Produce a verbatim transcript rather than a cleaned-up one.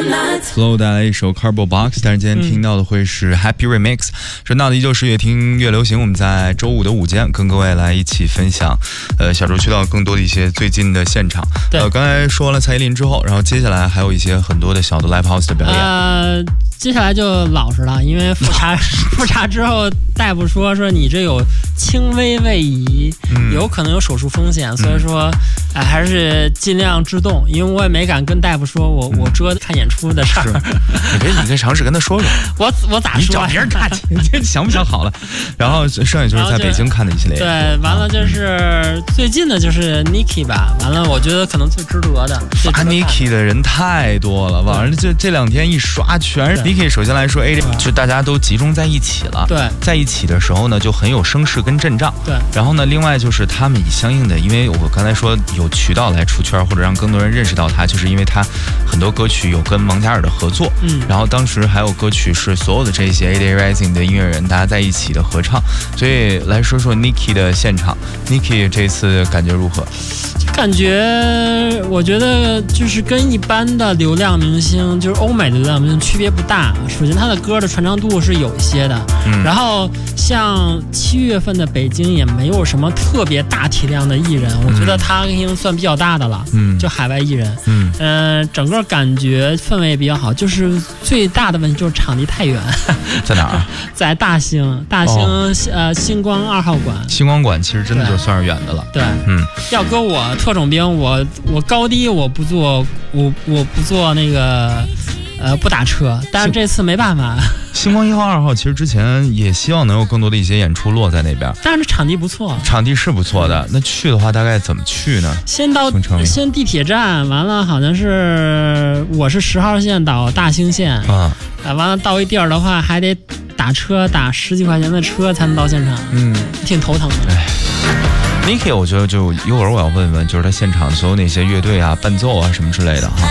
Flow 带来一首 Cardboard Box， 但是今天听到的会是 Happy Remix。说到的依旧是越听越流行，我们在周五的午间跟各位来一起分享，呃，小周渠道更多的一些最近的现场。呃，刚才说了蔡依林之后，然后接下来还有一些很多的小的 Live House 的表演。 呃，接下来就老实了，因为复查复查之后，大夫说说你这有轻微位移，嗯、有可能有手术风险，所以说，哎、呃，还是尽量制动，因为我也没敢跟大夫说我我遮看演出的事儿。 你可以，你可以尝试跟他说说。 我我咋说？ 你找别人看去，你想不想好了？然后剩下就是在北京看的一系列。 对，完了就是最近的就是 Niki 吧，完了我觉得可能最值得的。 发 Niki 的人太多了，网上这这两天一刷全是 Niki。首先来说 ，A 就大家都集中在一起了。 对， 在一起的时候呢，就很有声势跟阵仗。 对， 然后呢，另外就是他们以相应的，因为我刚才说有渠道来出圈，或者让更多人认识到他，就是因为他很多歌曲有跟蒙加尔的合作。嗯，然后当时还有歌曲是所有的这些 A Day Rising 的音乐人大家在一起的合唱。所以来说说 Niki 的现场 ，Niki 这次感觉如何？ 感觉我觉得就是跟一般的流量明星，就是欧美的流量明星区别不大。首先，他的歌的传唱度是有一些的，嗯、然后像七月份的北京也没有什么特别大体量的艺人，我觉得他已经算比较大的了。嗯，就海外艺人，嗯，呃，整个感觉氛围也比较好。就是最大的问题就是场地太远， 在哪儿啊？ 在大兴，大兴、哦、呃星光二号馆。 星光馆其实真的就算是远的了。 对，嗯，要搁我特种兵，我我高低我不坐，我我不坐那个。呃，不打车，但是这次没办法。 星光一号、二号，其实之前也希望能有更多的一些演出落在那边， 但是场地不错， 场地是不错的。那去的话，大概怎么去呢？ 先到先地铁站，完了好像是我是十号线到大兴线啊，啊，完了到一地儿的话，还得打车，打十几块钱的车才能到现场，嗯，挺头疼的。 哎。Niki 我觉得就一会儿我要问问，就是他现场所有那些乐队啊、伴奏啊什么之类的哈。